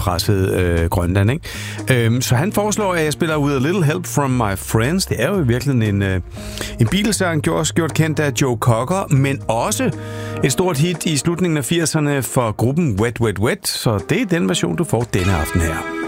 pressede Grønland, ikke? Så han foreslår, at jeg spiller With a Little Help From My Friends. Det er jo i virkeligheden en Beatles-sang, gjort kendt af Joe Cocker, men også et stort hit i slutningen af 80'erne for gruppen Wet Wet Wet. Så det er den version, du får denne aften her.